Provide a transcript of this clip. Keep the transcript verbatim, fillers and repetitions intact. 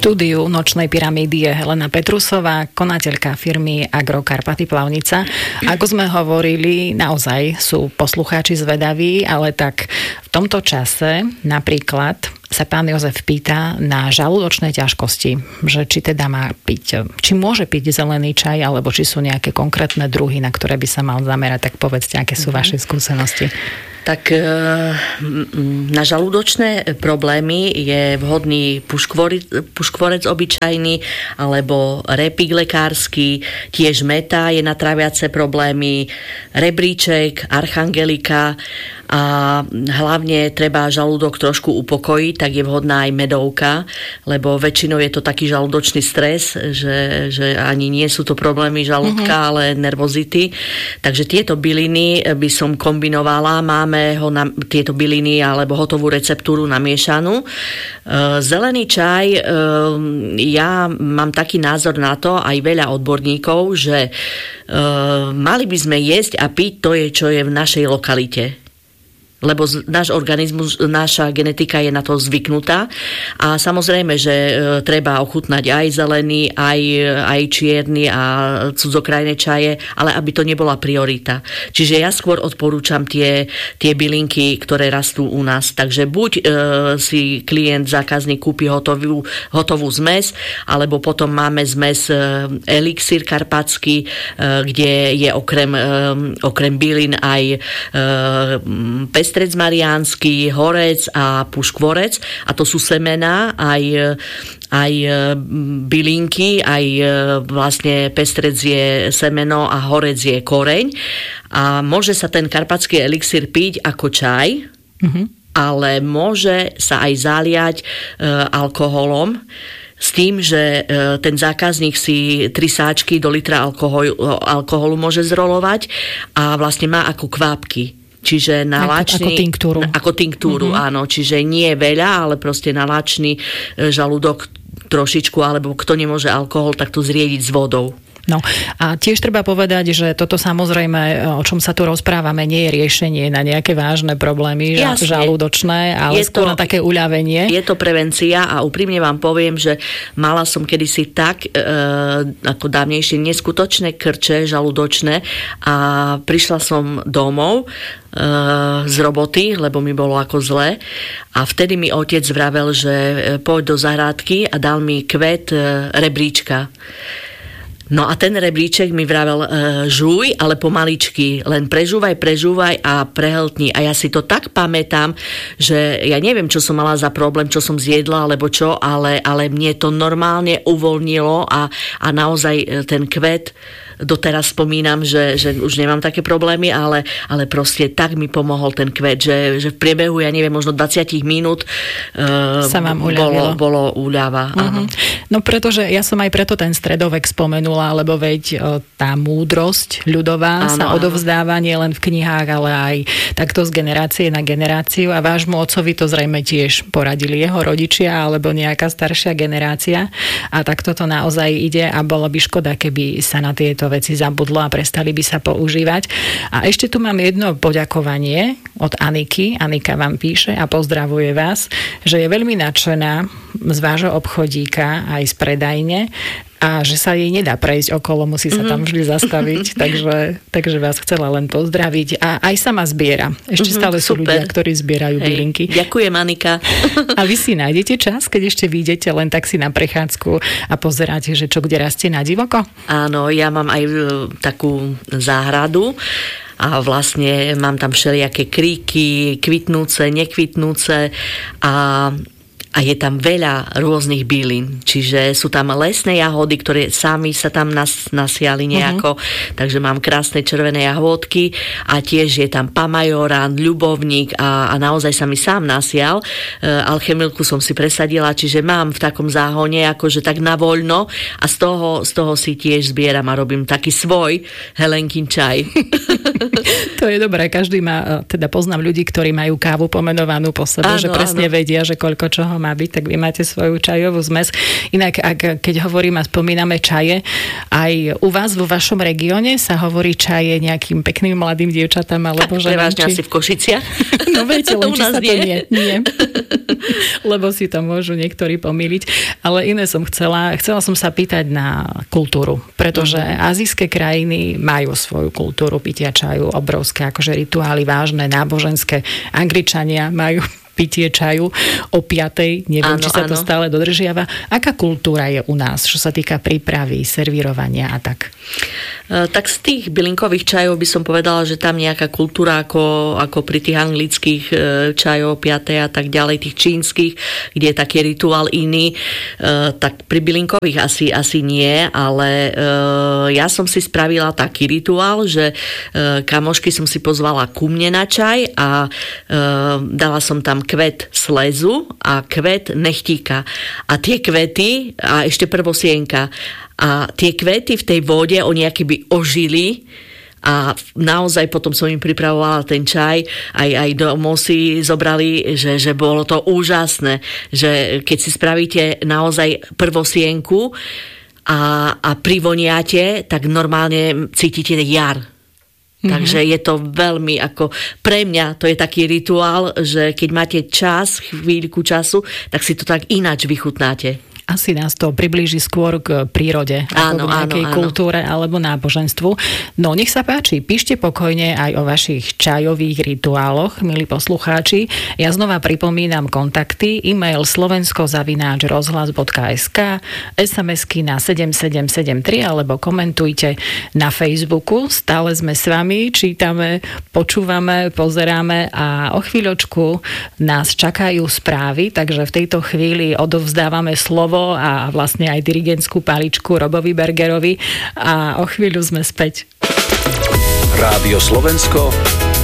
štúdiu Nočnej pyramídy je Helena Petrusová, konateľka firmy Agrokarpaty Plavnica. Ako sme hovorili, naozaj sú poslucháči zvedaví, ale tak v tomto čase napríklad sa pán Jozef pýta na žalúdočné ťažkosti, že či teda má piť, či môže piť zelený čaj, alebo či sú nejaké konkrétne druhy, na ktoré by sa mal zamerať, tak povedzte, aké sú vaše skúsenosti. Tak na žalúdočné problémy je vhodný puškvorec, puškvorec obyčajný alebo repík lekársky, tiež meta je na tráviace problémy, rebríček, archangelika a hlavne treba žalúdok trošku upokojiť, tak je vhodná aj medovka, lebo väčšinou je to taký žalúdočný stres, že, že ani nie sú to problémy žalúdka, mm-hmm. ale nervozity. Takže tieto byliny by som kombinovala, máme ho na tieto byliny alebo hotovú receptúru namiešanú. Zelený čaj, ja mám taký názor na to, aj veľa odborníkov, že mali by sme jesť a piť to, je, čo je v našej lokalite. Lebo náš organizmus, naša genetika je na to zvyknutá a samozrejme, že treba ochutnať aj zelený, aj, aj čierny a cudzokrajné čaje, ale aby to nebola priorita. Čiže ja skôr odporúčam tie, tie bylinky, ktoré rastú u nás. Takže buď e, si klient, zákazník kúpi hotovú, hotovú zmes, alebo potom máme zmes e, elixír karpatský, e, kde je okrem, e, okrem bylin aj e, pes pestrec mariánsky, horec a puškvorec a to sú semená, aj, aj bylinky, aj vlastne pestrec je semeno a horec je koreň a môže sa ten karpatský elixír piť ako čaj, mm-hmm. ale môže sa aj zaliať e, alkoholom, s tým, že ten zákazník si tri sáčky do litra alkoholu, alkoholu môže zrolovať a vlastne má ako kvapky. Čiže na lačný, ako tinktúru. Ako tinktúru, mm-hmm. áno. Čiže nie veľa, ale proste na lačný žalúdok trošičku, alebo kto nemôže alkohol, tak to zriediť s vodou. No a tiež treba povedať, že toto samozrejme, o čom sa tu rozprávame, nie je riešenie na nejaké vážne problémy Jasne. žalúdočné, ale je skôr to, na také uľavenie. Je to prevencia a úprimne vám poviem, že mala som kedysi tak e, ako dávnejšie neskutočné krče žalúdočné a prišla som domov e, z roboty, lebo mi bolo ako zle a vtedy mi otec vravel, že poď do zahrádky a dal mi kvet e, rebríčka. No a ten rebríček mi vravel, e, žuj, ale pomaličky, len prežúvaj, prežúvaj a prehltni. A ja si to tak pamätám, že ja neviem, čo som mala za problém, čo som zjedla, alebo čo, ale, ale mne to normálne uvoľnilo a, a naozaj ten kvet, doteraz spomínam, že, že už nemám také problémy, ale, ale proste tak mi pomohol ten kvet, že, že v priebehu, ja neviem, možno dvadsať minút e, sa vám bolo, bolo úľava. Uh-huh. No pretože ja som aj preto ten stredovek spomenula, lebo veď tá múdrosť ľudová áno, sa odovzdáva nie len v knihách, ale aj takto z generácie na generáciu a vášmu otcovi to zrejme tiež poradili jeho rodičia alebo nejaká staršia generácia a takto to naozaj ide a bolo by škoda, keby sa na tieto veci zabudlo a prestali by sa používať. A ešte tu mám jedno poďakovanie od Aniky. Anika vám píše a pozdravuje vás, že je veľmi nadšená z vášho obchodíka aj z predajne a že sa jej nedá prejsť okolo, musí sa tam vždy zastaviť, takže, takže vás chcela len pozdraviť a aj sama zbiera. Ešte stále sú super. ľudia, ktorí zbierajú Hej, bylinky. Ďakujem, Anika. A vy si nájdete čas, keď ešte vyjdete len tak si na prechádzku a pozeráte, že čo kde rastie na divoko? Áno, ja mám aj takú záhradu a vlastne mám tam všelijaké kríky, kvitnúce, nekvitnúce a a je tam veľa rôznych bylín. Čiže sú tam lesné jahody, ktoré sami sa tam nas, nasiali nejako. Uh-huh. Takže mám krásne červené jahodky a tiež je tam pamajoran, ľubovník a, a naozaj sa mi sám nasial. E, alchemilku som si presadila, čiže mám v takom záhone akože tak na voľno a z toho, z toho si tiež zbieram a robím taký svoj Helenkin čaj. To je dobré. Každý má, teda poznám ľudí, ktorí majú kávu pomenovanú po sebe, áno, že presne áno. vedia, že koľko čoho má byť, tak vy máte svoju čajovú zmes. Inak, ak, keď hovorím a spomíname čaje, aj u vás vo vašom regióne sa hovorí čaje nejakým pekným mladým dievčatám, alebo že prevažne asi v Košiciach. No viete, len či sa to nie. nie. nie. Lebo si to môžu niektorí pomýliť. Ale iné som chcela. Chcela som sa pýtať na kultúru, pretože uh-huh. azijské krajiny majú svoju kultúru pitia čaju, obrovské akože rituály, vážne, náboženské. Angličania majú pitie čaju o piatej, neviem, áno, či sa áno. to stále dodržiava. Aká kultúra je u nás, čo sa týka prípravy, servírovania a tak? E, tak z tých bylinkových čajov by som povedala, že tam nejaká kultúra ako, ako pri tých anglických e, čajov o piatej a tak ďalej, tých čínskych, kde je taký rituál iný, e, tak pri bylinkových asi, asi nie, ale e, ja som si spravila taký rituál, že e, kamošky som si pozvala ku mne na čaj a e, dala som tam kvet slezu a kvet nechtíka. A tie kvety, a ešte prvosienka, a tie kvety v tej vode, oni akoby ožili a naozaj potom som im pripravovala ten čaj, aj, aj domov si zobrali, že, že bolo to úžasné, že keď si spravíte naozaj prvosienku a, a privoniate, tak normálne cítite jar. Mm-hmm. Takže je to veľmi ako, pre mňa to je taký rituál, že keď máte čas, chvíľku času, tak si to tak ináč vychutnáte. Asi nás to priblíži skôr k prírode, áno, ako k nejakej áno, áno. kultúre alebo náboženstvu. No, nech sa páči, píšte pokojne aj o vašich čajových rituáloch, milí poslucháči. Ja znova pripomínam kontakty, e-mail slovensko zavináč rozhlas bodka es ká, es em esky na sedem sedem sedem tri alebo komentujte na Facebooku. Stále sme s vami, čítame, počúvame, pozeráme a o chvíľočku nás čakajú správy, takže v tejto chvíli odovzdávame slovo a vlastne aj dirigentskú paličku Robovi Bergerovi a o chvíľu sme späť. Rádio Slovensko